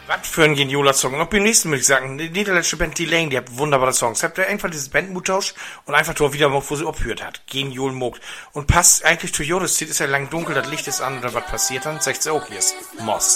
Was für ein genialer Song. Und auch beim nächsten würde ich sagen, die niederländische Band Delane, die hat wunderbare Songs. Habt ihr einfach dieses Bandmut tauscht und einfach dort wieder mal, wo sie aufgehört hat. Genial mogt. Und passt eigentlich zu Joris, ist ja lang dunkel, das Licht ist an oder was passiert dann? Sagt sie auch, hier ist Moss.